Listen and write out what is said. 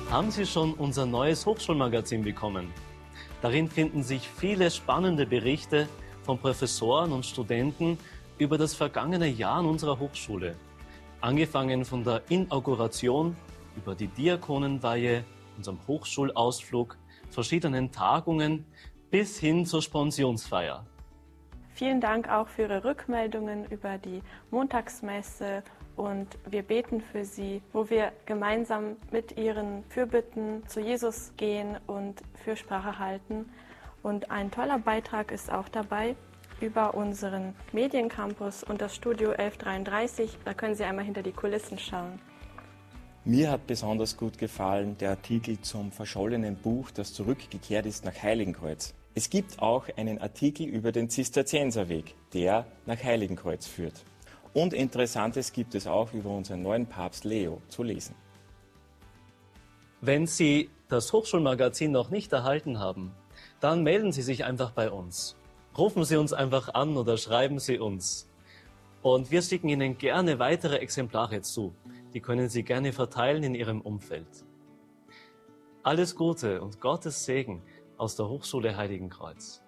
Haben Sie schon unser neues Hochschulmagazin bekommen? Darin finden sich viele spannende Berichte von Professoren und Studenten über das vergangene Jahr an unserer Hochschule. Angefangen von der Inauguration über die Diakonenweihe, unserem Hochschulausflug, verschiedenen Tagungen bis hin zur Sponsionsfeier. Vielen Dank auch für Ihre Rückmeldungen über die Montagsmesse und wir beten für Sie, wo wir gemeinsam mit Ihren Fürbitten zu Jesus gehen und Fürsprache halten. Und ein toller Beitrag ist auch dabei über unseren Mediencampus und das Studio 1133. Da können Sie einmal hinter die Kulissen schauen. Mir hat besonders gut gefallen der Artikel zum verschollenen Buch, das zurückgekehrt ist nach Heiligenkreuz. Es gibt auch einen Artikel über den Zisterzienserweg, der nach Heiligenkreuz führt. Und Interessantes gibt es auch über unseren neuen Papst Leo zu lesen. Wenn Sie das Hochschulmagazin noch nicht erhalten haben, dann melden Sie sich einfach bei uns. Rufen Sie uns einfach an oder schreiben Sie uns. Und wir schicken Ihnen gerne weitere Exemplare zu. Die können Sie gerne verteilen in Ihrem Umfeld. Alles Gute und Gottes Segen aus der Hochschule Heiligenkreuz.